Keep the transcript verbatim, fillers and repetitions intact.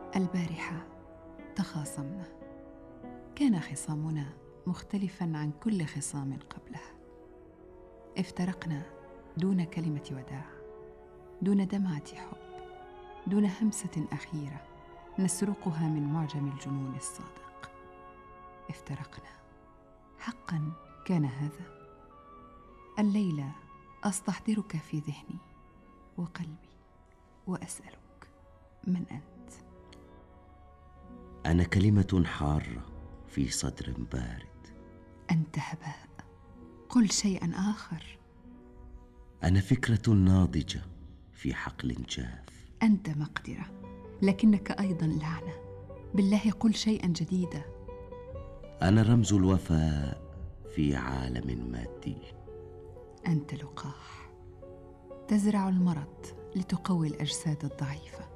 البارحة تخاصمنا. كان خصامنا مختلفاً عن كل خصام قبله. افترقنا دون كلمة وداع، دون دمعة حب، دون همسة أخيرة نسرقها من معجم الجنون الصادق. افترقنا. حقاً كان هذا. الليلة أستحضرك في ذهني وقلبي وأسألك: من أنت؟ أنا كلمة حارة في صدر بارد. أنت هباء، قل شيئا آخر. أنا فكرة ناضجة في حقل جاف. أنت مقدرة، لكنك أيضا لعنة. بالله قل شيئا جديدا. أنا رمز الوفاء في عالم مادي. أنت لقاح، تزرع المرض لتقوي الأجساد الضعيفة.